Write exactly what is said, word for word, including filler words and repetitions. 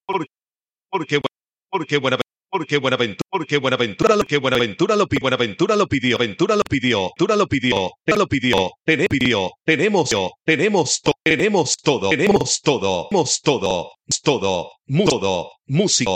por- porque, porque Buenaventura, porque Buenaventura, porque Buenaventura, lo que Buenaventura lo pidió, Buenaventura lo pidió, Ventura lo pidió, Ventura lo pidió, te lo pidió, Tene- pidió, tenemos, yo, tenemos, to- tenemos todo, tenemos todo, tenemos todo, todo, mu- todo, músico.